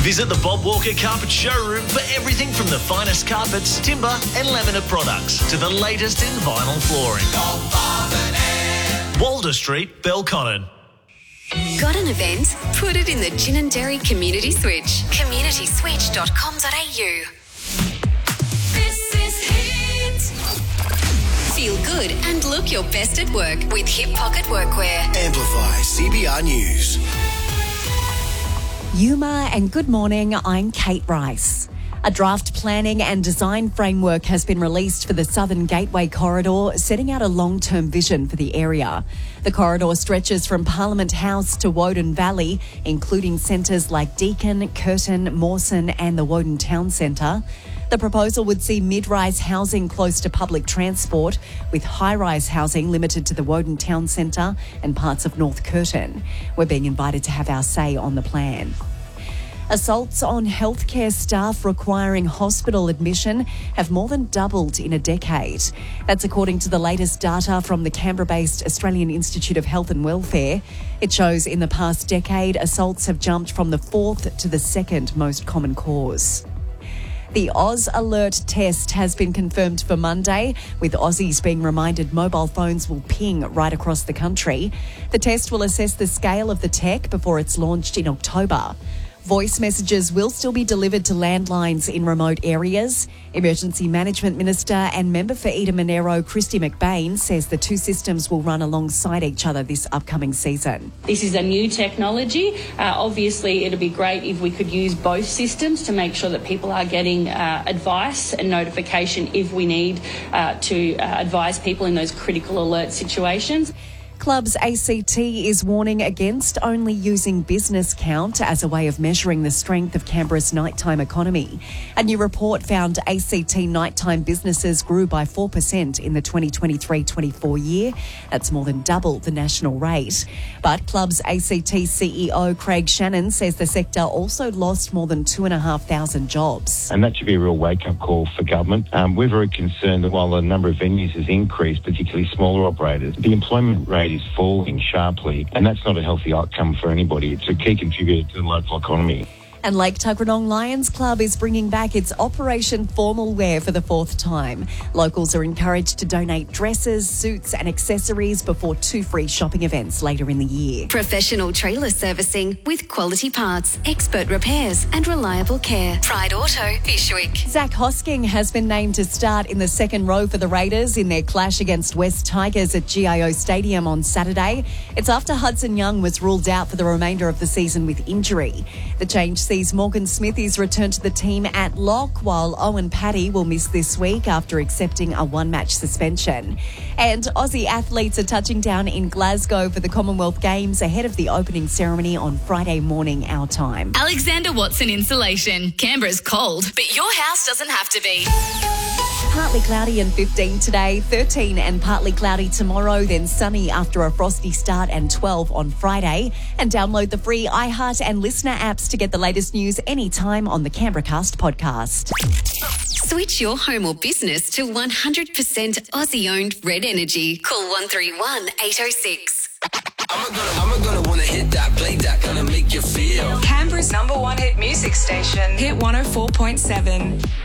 Visit the Bob Walker Carpet Showroom for everything from the finest carpets, timber and laminate products to the latest in vinyl flooring. Walder Street, Belconnen. Got an event? Put it in the Gin and Dairy Community Switch. communityswitch.com.au. This is Hit. Feel good and look your best at work with Hip Pocket Workwear. Amplify CBR News. Yuma and good morning, I'm Kate Rice. A draft planning and design framework has been released for the Southern Gateway Corridor, setting out a long-term vision for the area. The corridor stretches from Parliament House to Woden Valley, including centres like Deakin, Curtin, Mawson and the Woden Town Centre. The proposal would see mid-rise housing close to public transport, with high-rise housing limited to the Woden Town Centre and parts of North Curtin. We're being invited to have our say on the plan. Assaults on healthcare staff requiring hospital admission have more than doubled in a decade. That's according to the latest data from the Canberra-based Australian Institute of Health and Welfare. It shows in the past decade, assaults have jumped from the fourth to the second most common cause. The Oz Alert test has been confirmed for Monday, with Aussies being reminded mobile phones will ping right across the country. The test will assess the scale of the tech before it's launched in October. Voice messages will still be delivered to landlines in remote areas. Emergency Management Minister and member for Eden Monero, Christy McBain, says the two systems will run alongside each other this upcoming season. This is a new technology. Obviously, it'd be great if we could use both systems to make sure that people are getting advice and notification if we need to advise people in those critical alert situations. Clubs ACT is warning against only using business count as a way of measuring the strength of Canberra's nighttime economy. A new report found ACT nighttime businesses grew by 4% in the 2023-24 year. That's more than double the national rate. But Clubs ACT CEO Craig Shannon says the sector also lost more than 2,500 jobs. And that should be a real wake-up call for government. We're very concerned that while the number of venues has increased, particularly smaller operators, the employment rate is falling sharply, and that's not a healthy outcome for anybody. It's a key contributor to the local economy. And Lake Tuggeranong Lions Club is bringing back its Operation Formal Wear for the fourth time. Locals are encouraged to donate dresses, suits and accessories before two free shopping events later in the year. Professional trailer servicing with quality parts, expert repairs and reliable care. Pride Auto, Fishwick. Zach Hosking has been named to start in the second row for the Raiders in their clash against West Tigers at GIO Stadium on Saturday. It's after Hudson Young was ruled out for the remainder of the season with injury. The change sees Morgan Smithies return to the team at lock, while Owen Paddy will miss this week after accepting a one-match suspension. And Aussie athletes are touching down in Glasgow for the Commonwealth Games ahead of the opening ceremony on Friday morning our time. Alexander Watson Insulation. Canberra's cold, but your house doesn't have to be. Partly cloudy and 15 today, 13 and partly cloudy tomorrow, then sunny after a frosty start and 12 on Friday. And download the free iHeart and Listener apps to get the latest news anytime on the CanberraCast podcast. Switch your home or business to 100% Aussie-owned Red Energy. Call 131 806. I'm gonna wanna hit that, play that, gonna make you feel. Canberra's #1 hit music station, Hit 104.7.